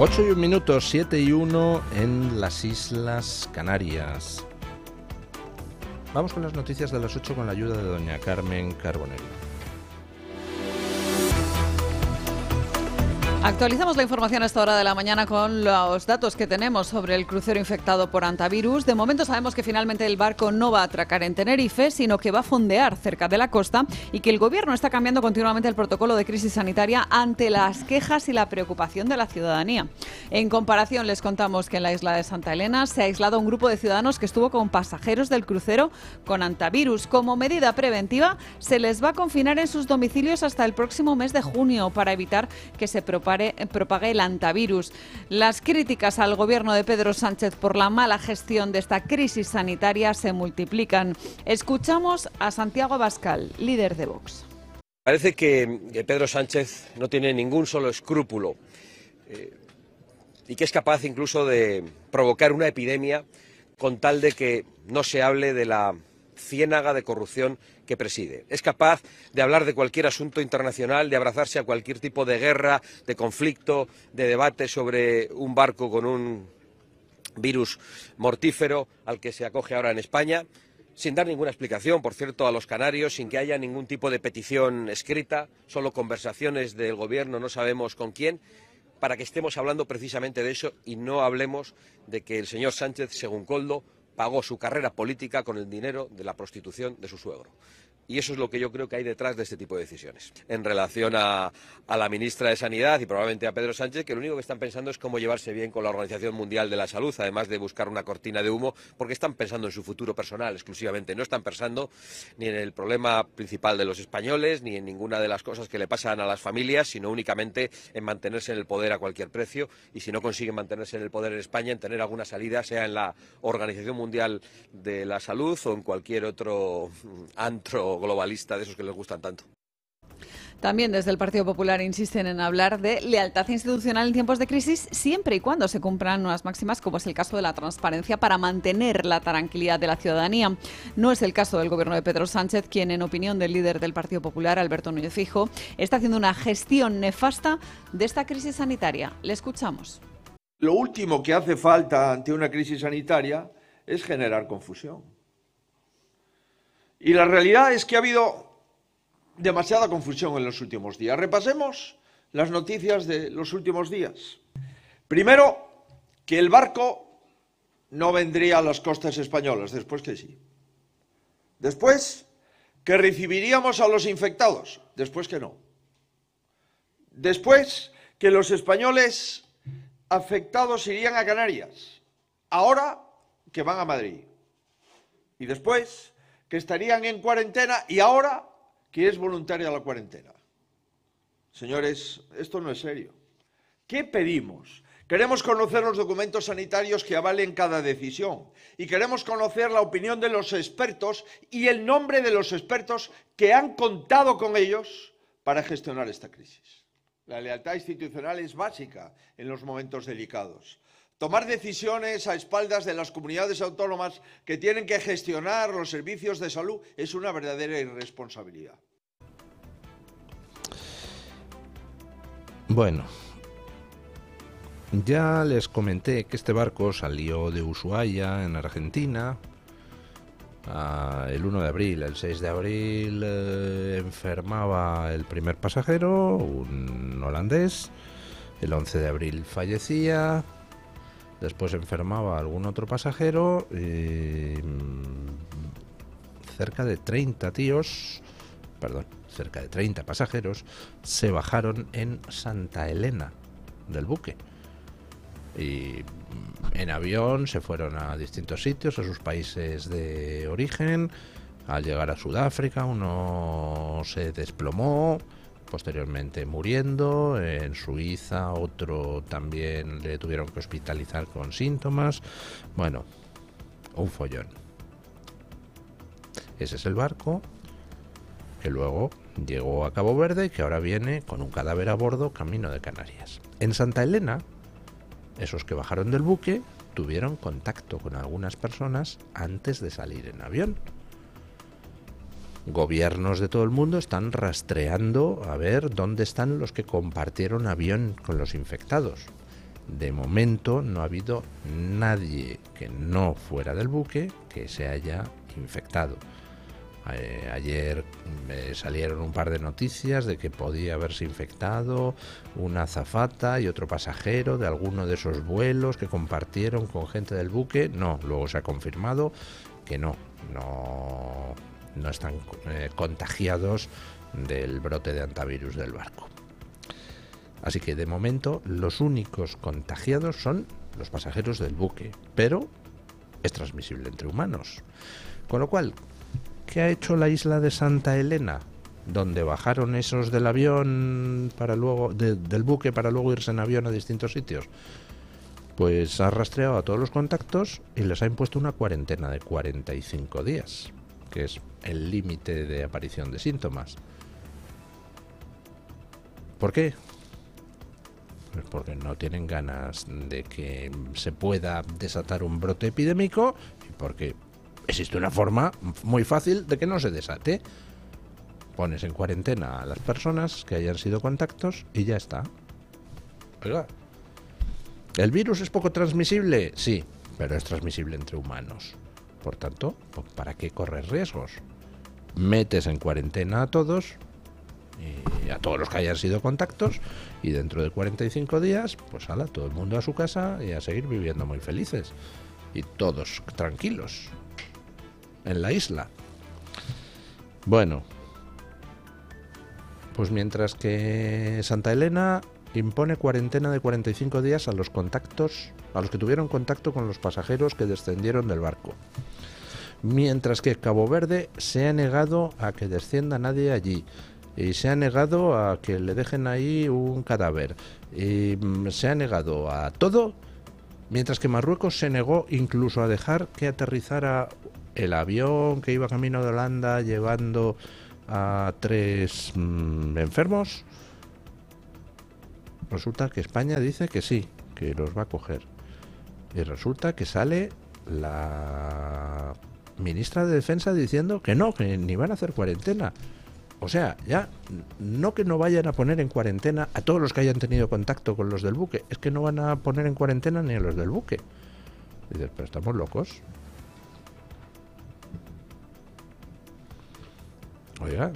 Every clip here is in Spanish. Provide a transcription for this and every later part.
8:01, 7:01 en las Islas Canarias. Vamos con las noticias de las 8 con la ayuda de doña Carmen Carbonell. Actualizamos la información a esta hora de la mañana con los datos que tenemos sobre el crucero infectado por hantavirus. De momento sabemos que finalmente el barco no va a atracar en Tenerife, sino que va a fondear cerca de la costa y que el gobierno está cambiando continuamente el protocolo de crisis sanitaria ante las quejas y la preocupación de la ciudadanía. En comparación, les contamos que en la isla de Santa Elena se ha aislado un grupo de ciudadanos que estuvo con pasajeros del crucero con hantavirus. Como medida preventiva, se les va a confinar en sus domicilios hasta el próximo mes de junio para evitar que se propague el hantavirus. Las críticas al gobierno de Pedro Sánchez por la mala gestión de esta crisis sanitaria se multiplican. Escuchamos a Santiago Abascal, líder de Vox. Parece que Pedro Sánchez no tiene ningún solo escrúpulo y que es capaz incluso de provocar una epidemia con tal de que no se hable de la ciénaga de corrupción que preside. Es capaz de hablar de cualquier asunto internacional, de abrazarse a cualquier tipo de guerra, de conflicto, de debate sobre un barco con un virus mortífero al que se acoge ahora en España, sin dar ninguna explicación, por cierto, a los canarios, sin que haya ningún tipo de petición escrita, solo conversaciones del gobierno, no sabemos con quién, para que estemos hablando precisamente de eso y no hablemos de que el señor Sánchez, según Koldo, pagó su carrera política con el dinero de la prostitución de su suegro. Y eso es lo que yo creo que hay detrás de este tipo de decisiones. En relación a la ministra de Sanidad y probablemente a Pedro Sánchez, que lo único que están pensando es cómo llevarse bien con la Organización Mundial de la Salud, además de buscar una cortina de humo, porque están pensando en su futuro personal exclusivamente. No están pensando ni en el problema principal de los españoles, ni en ninguna de las cosas que le pasan a las familias, sino únicamente en mantenerse en el poder a cualquier precio. Y si no consiguen mantenerse en el poder en España, en tener alguna salida, sea en la Organización Mundial de la Salud o en cualquier otro antro globalista de esos que les gustan tanto. También desde el Partido Popular insisten en hablar de lealtad institucional en tiempos de crisis siempre y cuando se cumplan unas máximas como es el caso de la transparencia para mantener la tranquilidad de la ciudadanía. No es el caso del gobierno de Pedro Sánchez, quien en opinión del líder del Partido Popular, Alberto Núñez Feijóo, está haciendo una gestión nefasta de esta crisis sanitaria. Le escuchamos. Lo último que hace falta ante una crisis sanitaria es generar confusión. Y la realidad es que ha habido demasiada confusión en los últimos días. Repasemos las noticias de los últimos días. Primero, que el barco no vendría a las costas españolas, después que sí. Después, que recibiríamos a los infectados, después que no. Después, que los españoles afectados irían a Canarias, ahora que van a Madrid. Y después, que estarían en cuarentena y ahora que es voluntaria la cuarentena. Señores, esto no es serio. ¿Qué pedimos? Queremos conocer los documentos sanitarios que avalen cada decisión y queremos conocer la opinión de los expertos y el nombre de los expertos que han contado con ellos para gestionar esta crisis. La lealtad institucional es básica en los momentos delicados. Tomar decisiones a espaldas de las comunidades autónomas que tienen que gestionar los servicios de salud es una verdadera irresponsabilidad. Bueno, ya les comenté que este barco salió de Ushuaia, en Argentina, el 1 de abril. El 6 de abril enfermaba el primer pasajero, un holandés. El 11 de abril fallecía. Después enfermaba algún otro pasajero. Cerca de 30 pasajeros se bajaron en Santa Elena del buque. Y en avión se fueron a distintos sitios, a sus países de origen. Al llegar a Sudáfrica, uno se desplomó, posteriormente muriendo. En Suiza otro también le tuvieron que hospitalizar con síntomas. Bueno, un follón. Ese es el barco que luego llegó a Cabo Verde y que ahora viene con un cadáver a bordo camino de Canarias. En Santa Elena, esos que bajaron del buque tuvieron contacto con algunas personas antes de salir en avión. Gobiernos de todo el mundo están rastreando a ver dónde están los que compartieron avión con los infectados. De momento no ha habido nadie que no fuera del buque que se haya infectado. Ayer salieron un par de noticias de que podía haberse infectado una azafata y otro pasajero de alguno de esos vuelos que compartieron con gente del buque. No, luego se ha confirmado que no están contagiados del brote de hantavirus del barco. Así que de momento los únicos contagiados son los pasajeros del buque, pero es transmisible entre humanos. Con lo cual, ¿qué ha hecho la isla de Santa Elena? Donde bajaron esos del avión para luego del buque para luego irse en avión a distintos sitios. Pues ha rastreado a todos los contactos y les ha impuesto una cuarentena de 45 días, que es el límite de aparición de síntomas. ¿Por qué? Pues porque no tienen ganas de que se pueda desatar un brote epidémico y porque existe una forma muy fácil de que no se desate. Pones en cuarentena a las personas que hayan sido contactos y ya está. Oiga, ¿el virus es poco transmisible? Sí, pero es transmisible entre humanos. Por tanto, ¿para qué correr riesgos? Metes en cuarentena a todos, y a todos los que hayan sido contactos, y dentro de 45 días, pues ala, todo el mundo a su casa y a seguir viviendo muy felices. Y todos tranquilos en la isla. Bueno, pues mientras que Santa Elena impone cuarentena de 45 días a los contactos, a los que tuvieron contacto con los pasajeros que descendieron del barco. Mientras que Cabo Verde se ha negado a que descienda nadie allí. Y se ha negado a que le dejen ahí un cadáver. Y se ha negado a todo, mientras que Marruecos se negó incluso a dejar que aterrizara el avión que iba camino de Holanda llevando a 3 enfermos. Resulta que España dice que sí, que los va a coger. Y resulta que sale la ministra de Defensa diciendo que no, que ni van a hacer cuarentena. O sea, ya no que no vayan a poner en cuarentena a todos los que hayan tenido contacto con los del buque, es que no van a poner en cuarentena ni a los del buque. Y dices, pero estamos locos. Oiga,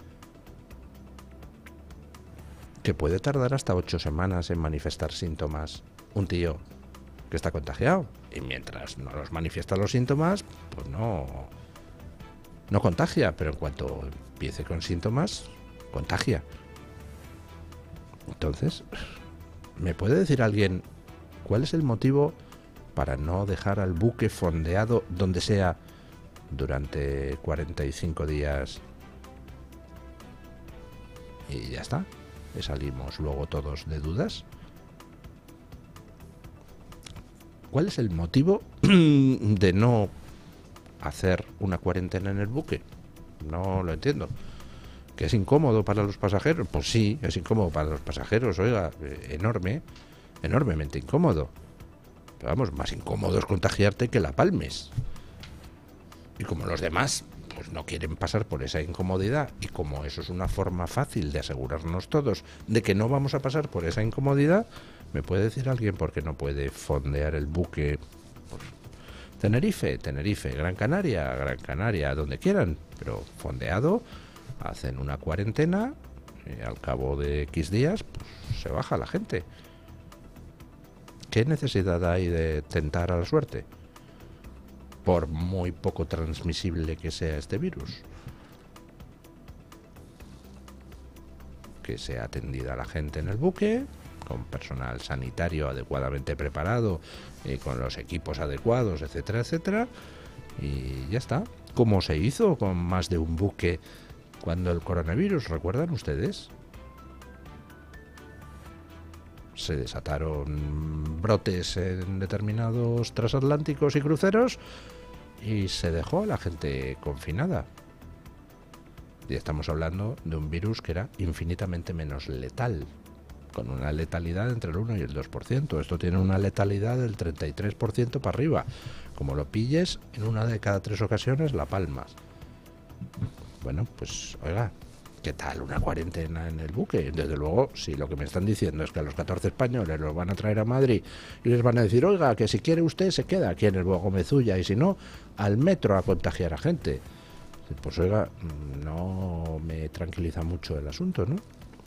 que puede tardar hasta 8 semanas en manifestar síntomas un tío que está contagiado. Y mientras no los manifiesta los síntomas, pues no contagia, pero en cuanto empiece con síntomas, contagia. Entonces, ¿me puede decir alguien cuál es el motivo para no dejar al buque fondeado donde sea durante 45 días? Y ya está. Y salimos luego todos de dudas. ¿Cuál es el motivo de no hacer una cuarentena en el buque? No lo entiendo. ¿Que es incómodo para los pasajeros? Pues sí, es incómodo para los pasajeros, oiga, enormemente incómodo. Pero vamos, más incómodo es contagiarte que la palmes. Y como los demás pues no quieren pasar por esa incomodidad, y como eso es una forma fácil de asegurarnos todos de que no vamos a pasar por esa incomodidad, ¿me puede decir alguien por qué no puede fondear el buque? Pues, Tenerife, Gran Canaria, donde quieran, pero fondeado, hacen una cuarentena y al cabo de X días pues, se baja la gente. ¿Qué necesidad hay de tentar a la suerte? Por muy poco transmisible que sea este virus. Que sea atendida la gente en el buque, con personal sanitario adecuadamente preparado, con los equipos adecuados, etcétera, etcétera, y ya está. Como se hizo con más de un buque cuando el coronavirus, ¿recuerdan ustedes? Se desataron brotes en determinados transatlánticos y cruceros y se dejó a la gente confinada. Y estamos hablando de un virus que era infinitamente menos letal, con una letalidad entre el 1 y el 2%. Esto tiene una letalidad del 33% para arriba. Como lo pilles, en una de cada 3 ocasiones la palmas. Bueno, pues, oiga, ¿qué tal una cuarentena en el buque? Desde luego, si lo que me están diciendo es que a los 14 españoles los van a traer a Madrid y les van a decir, oiga, que si quiere usted se queda aquí en el Bogomezulla y si no, al metro a contagiar a gente. Pues oiga, no me tranquiliza mucho el asunto, ¿no?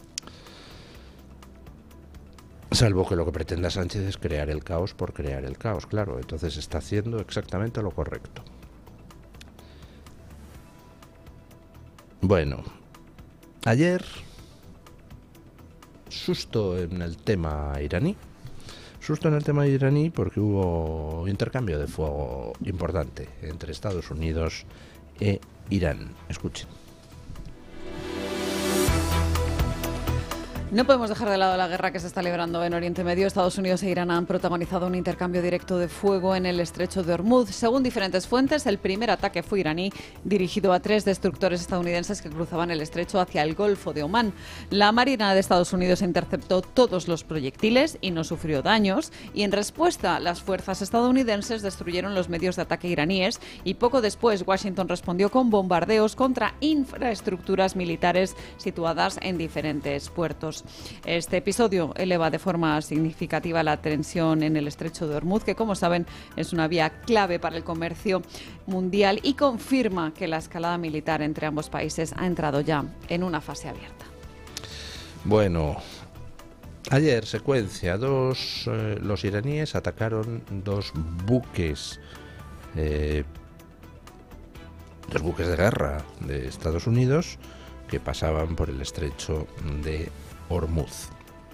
Salvo que lo que pretenda Sánchez es crear el caos por crear el caos, claro. Entonces está haciendo exactamente lo correcto. Bueno, ayer, susto en el tema iraní. Susto en el tema iraní porque hubo intercambio de fuego importante entre Estados Unidos e Irán. Escuchen. No podemos dejar de lado la guerra que se está librando en Oriente Medio. Estados Unidos e Irán han protagonizado un intercambio directo de fuego en el estrecho de Hormuz. Según diferentes fuentes, el primer ataque fue iraní, dirigido a 3 destructores estadounidenses que cruzaban el estrecho hacia el Golfo de Omán. La Marina de Estados Unidos interceptó todos los proyectiles y no sufrió daños. Y en respuesta, las fuerzas estadounidenses destruyeron los medios de ataque iraníes y poco después Washington respondió con bombardeos contra infraestructuras militares situadas en diferentes puertos. Este episodio eleva de forma significativa la tensión en el estrecho de Hormuz, que como saben es una vía clave para el comercio mundial y confirma que la escalada militar entre ambos países ha entrado ya en una fase abierta. Bueno, ayer secuencia, los iraníes atacaron 2 buques, 2 buques de guerra de Estados Unidos que pasaban por el estrecho de Hormuz.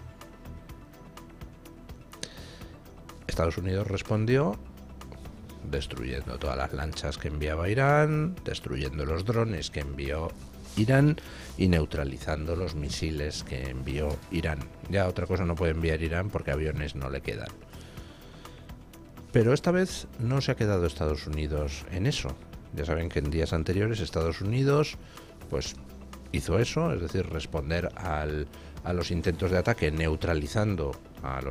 Estados Unidos respondió destruyendo todas las lanchas que enviaba Irán, destruyendo los drones que envió Irán y neutralizando los misiles que envió Irán. Ya otra cosa no puede enviar Irán porque aviones no le quedan. Pero esta vez no se ha quedado Estados Unidos en eso. Ya saben que en días anteriores Estados Unidos pues hizo eso, es decir, responder a los intentos de ataque neutralizando a los